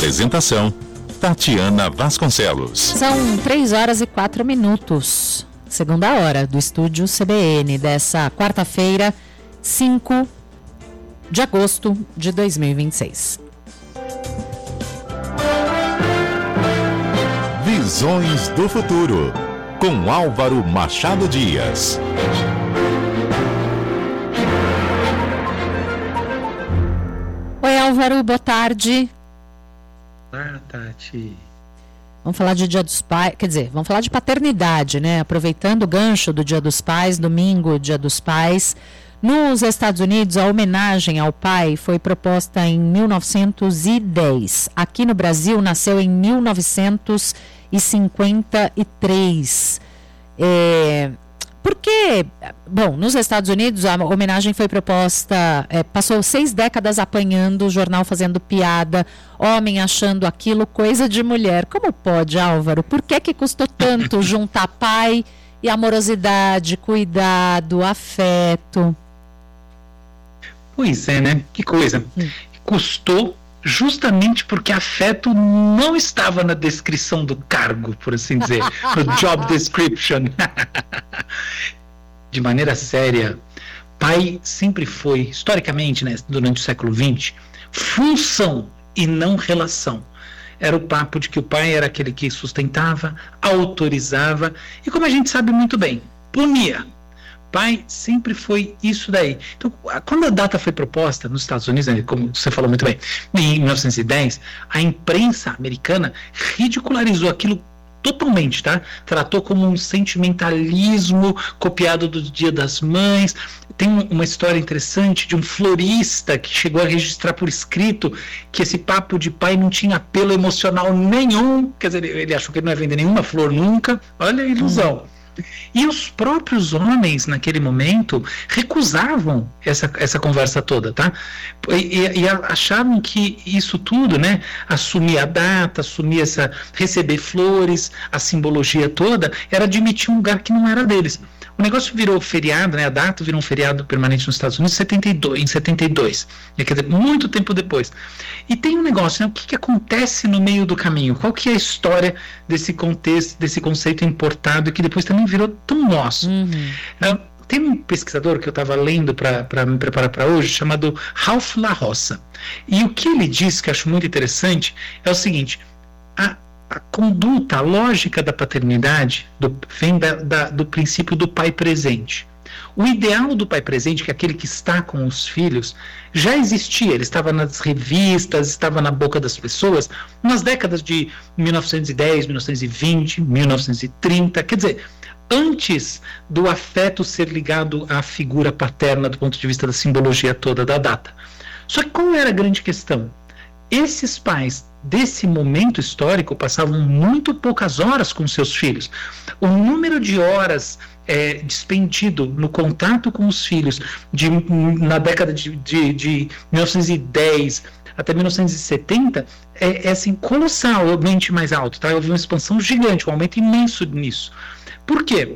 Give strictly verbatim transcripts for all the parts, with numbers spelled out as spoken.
Apresentação: Tatiana Vasconcelos. São três horas e quatro minutos. Segunda hora do estúdio C B N dessa quarta-feira, cinco de agosto de dois mil e vinte e seis. Visões do futuro, com Álvaro Machado Dias. Oi, Álvaro, boa tarde. Olá, Tati. Vamos falar de Dia dos Pais, quer dizer, vamos falar de paternidade, né? Aproveitando o gancho do Dia dos Pais, domingo, Dia dos Pais. Nos Estados Unidos, a homenagem ao pai foi proposta em mil novecentos e dez. Aqui no Brasil, nasceu em mil novecentos e cinquenta e três. É... Porque, bom, nos Estados Unidos a homenagem foi proposta, é, passou seis décadas apanhando, o jornal fazendo piada, homem achando aquilo coisa de mulher. Como pode, Álvaro? Por que que custou tanto juntar pai e amorosidade, cuidado, afeto? Pois é, né? Que coisa. Hum. Custou justamente porque afeto não estava na descrição do cargo, por assim dizer, no job description. De maneira séria, pai sempre foi, historicamente, né, durante o século vinte, função e não relação. Era o papo de que o pai era aquele que sustentava, autorizava e, como a gente sabe muito bem, punia. Pai sempre foi isso daí. Então, quando a data foi proposta nos Estados Unidos, como você falou muito bem, em mil novecentos e dez, a imprensa americana ridicularizou aquilo totalmente, tá? Tratou como um sentimentalismo copiado do Dia das Mães. Tem uma história interessante de um florista que chegou a registrar por escrito que esse papo de pai não tinha apelo emocional nenhum, quer dizer, ele achou que ele não ia vender nenhuma flor nunca. Olha a ilusão. Hum. E os próprios homens, naquele momento, recusavam essa, essa conversa toda, tá? E, e achavam que isso tudo, né? Assumir a data, assumir essa, receber flores, a simbologia toda, era admitir um lugar que não era deles. O negócio virou feriado, né? A data virou um feriado permanente nos Estados Unidos em setenta e dois, em setenta e dois, quer dizer, muito tempo depois. E tem um negócio, né? O que, que acontece no meio do caminho? Qual que é a história desse contexto, desse conceito importado que depois também virou tão nosso? Uhum. Uh, tem um pesquisador que eu estava lendo para me preparar para hoje, chamado Ralph La Roça. E o que ele diz, que eu acho muito interessante, é o seguinte: a A conduta, a lógica da paternidade do, vem da, da, do princípio do pai presente. O ideal do pai presente, que é aquele que está com os filhos, já existia. Ele estava nas revistas, estava na boca das pessoas, nas décadas de mil novecentos e dez, mil novecentos e vinte, mil novecentos e trinta. Quer dizer, antes do afeto ser ligado à figura paterna do ponto de vista da simbologia toda da data. Só que qual era a grande questão? Esses pais desse momento histórico passavam muito poucas horas com seus filhos. O número de horas é, despendido no contato com os filhos de, na década de, de, de mil novecentos e dez até mil novecentos e setenta é, é assim, colossalmente mais alto, tá? Houve uma expansão gigante, um aumento imenso nisso. Por quê?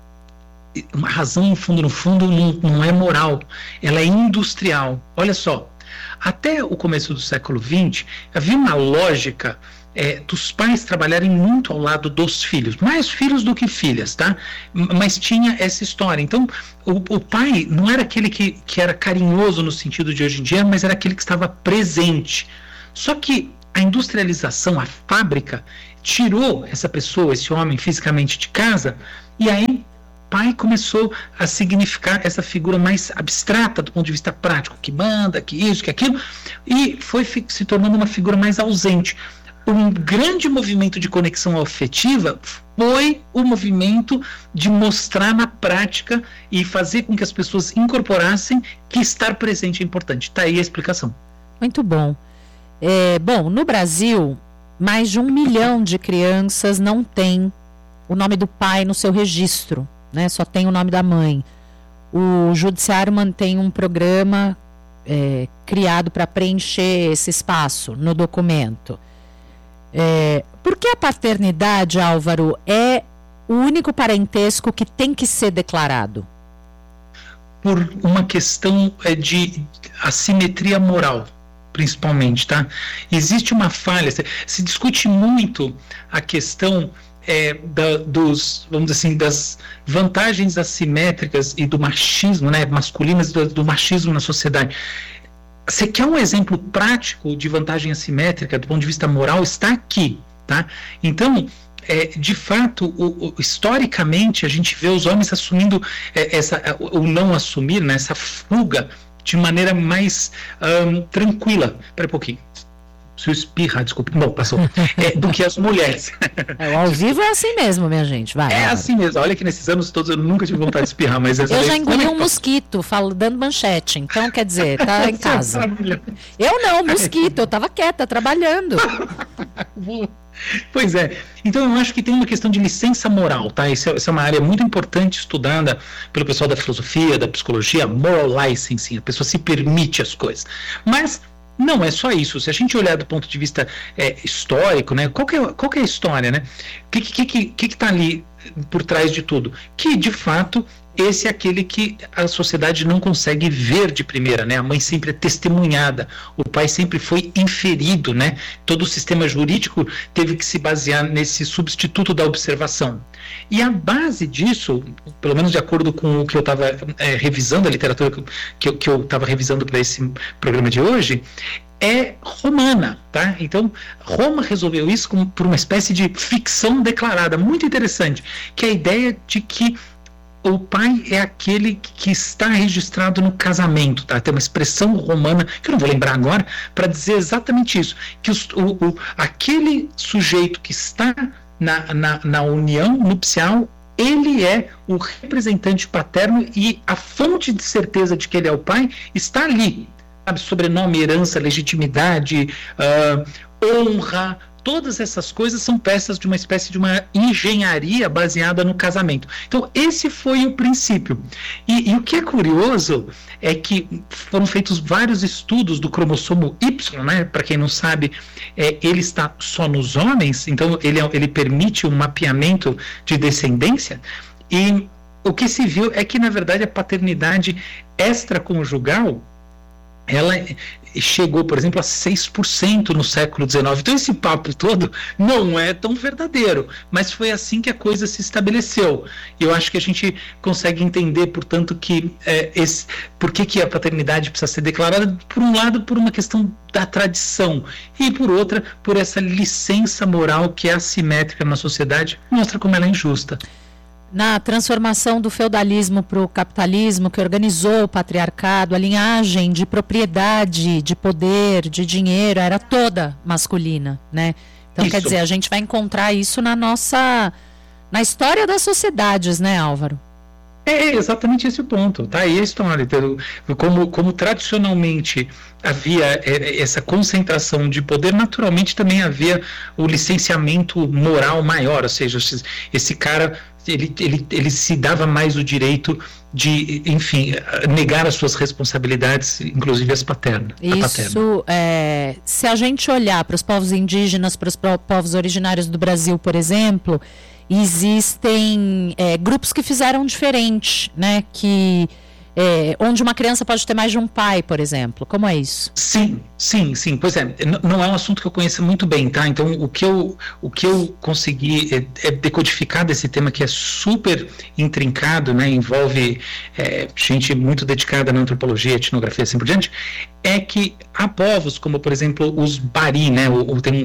Uma razão, no fundo, no fundo, não, não é moral, ela é industrial. Olha só. Até o começo do século vinte, havia uma lógica é, dos pais trabalharem muito ao lado dos filhos, mais filhos do que filhas, tá? Mas tinha essa história. Então, o, o pai não era aquele que, que era carinhoso no sentido de hoje em dia, mas era aquele que estava presente. Só que a industrialização, a fábrica, tirou essa pessoa, esse homem fisicamente de casa, e aí pai começou a significar essa figura mais abstrata do ponto de vista prático, que manda, que isso, que aquilo, e foi se tornando uma figura mais ausente. Um grande movimento de conexão afetiva foi o movimento de mostrar na prática e fazer com que as pessoas incorporassem que estar presente é importante. Está aí a explicação. Muito bom. É, bom, no Brasil, mais de um milhão de crianças não têm o nome do pai no seu registro. Né, só tem o nome da mãe. O judiciário mantém um programa é, criado para preencher esse espaço no documento. É, por que a paternidade, Álvaro, é o único parentesco que tem que ser declarado? Por uma questão é, de assimetria moral. principalmente, tá? Existe uma falha, se, se discute muito a questão é, da, dos, vamos dizer assim, das vantagens assimétricas e do machismo, né, masculinas do, do machismo na sociedade. Você quer um exemplo prático de vantagem assimétrica do ponto de vista moral? Está aqui, tá? Então, é, de fato, o, o, historicamente, a gente vê os homens assumindo é, essa, o não assumir, né, essa fuga de maneira mais um, tranquila. Espera um pouquinho. Se eu espirrar, desculpa. Bom, passou. É, do que as mulheres. É, o ao vivo é assim mesmo, minha gente. Vai. É vai. assim mesmo. Olha que nesses anos todos eu nunca tive vontade de espirrar, mas essa eu já vez... engoli um mosquito, falo, dando manchete. Então, quer dizer, tá em casa. Eu não, mosquito. Eu tava quieta, trabalhando. Pois é. Então eu acho que tem uma questão de licença moral, tá? Isso é, isso é uma área muito importante estudada pelo pessoal da filosofia, da psicologia, moral licensing. A pessoa se permite as coisas. Mas não é só isso. Se a gente olhar do ponto de vista é, histórico, né? Qual que é, qual que é a história, né? O que que, que, que que tá ali por trás de tudo? Que, de fato, esse é aquele que a sociedade não consegue ver de primeira, né? A mãe sempre é testemunhada, o pai sempre foi inferido, né? Todo o sistema jurídico teve que se basear nesse substituto da observação. E a base disso, pelo menos de acordo com o que eu estava é, revisando, a literatura que eu, que eu estava revisando para esse programa de hoje, é romana, tá? Então, Roma resolveu isso com, por uma espécie de ficção declarada, muito interessante, que é a ideia de que o pai é aquele que está registrado no casamento, tá? Tem uma expressão romana, que eu não vou lembrar agora, para dizer exatamente isso, que os, o, o, aquele sujeito que está na, na, na união nupcial, ele é o representante paterno e a fonte de certeza de que ele é o pai está ali, sabe? Sobrenome, herança, legitimidade, uh, honra, todas essas coisas são peças de uma espécie de uma engenharia baseada no casamento. Então, esse foi o princípio. E, e o que é curioso é que foram feitos vários estudos do cromossomo Y, né? Para quem não sabe, é, ele está só nos homens, então ele, ele permite um mapeamento de descendência. E o que se viu é que, na verdade, a paternidade extraconjugal, ela chegou, por exemplo, a seis por cento no século dezenove. Então esse papo todo não é tão verdadeiro, mas foi assim que a coisa se estabeleceu. E eu acho que a gente consegue entender, portanto, que é, esse, por que, que a paternidade precisa ser declarada, por um lado, por uma questão da tradição, e por outra, por essa licença moral que é assimétrica na sociedade, mostra como ela é injusta. Na transformação do feudalismo para o capitalismo, que organizou o patriarcado, a linhagem de propriedade, de poder, de dinheiro, era toda masculina, né? Então, isso. Quer dizer, a gente vai encontrar isso na nossa, na história das sociedades, né, Álvaro? É exatamente esse o ponto, tá? E a história, como, como tradicionalmente havia essa concentração de poder, naturalmente também havia o licenciamento moral maior, ou seja, esse cara, ele, ele, ele se dava mais o direito de, enfim, negar as suas responsabilidades, inclusive as paternas. Isso, é, se a gente olhar para os povos indígenas, para os povos originários do Brasil, por exemplo, existem é, grupos que fizeram diferente, né? Que, é, onde uma criança pode ter mais de um pai, por exemplo. Como é isso? Sim, sim, sim. Pois é, não é um assunto que eu conheço muito bem, tá? Então, o que eu, o que eu consegui é, é decodificar desse tema, que é super intrincado, né? Envolve é, gente muito dedicada na antropologia, etnografia, assim por diante, é que há povos como, por exemplo, os Bari, né? O, o, tem um